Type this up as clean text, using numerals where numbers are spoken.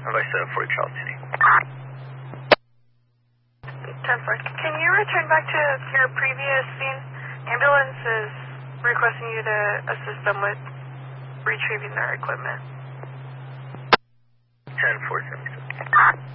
Advice 740 Charles City. 10-4. Can you return back to your previous scene? Ambulance is requesting you to assist them with retrieving their equipment. 10-4.